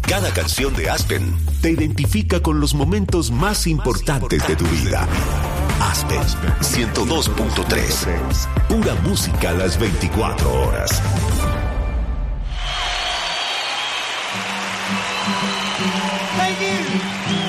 Cada canción de Aspen te identifica con los momentos más importantes de tu vida. Aspen 102.3. Pura música a las 24 horas. Thank you.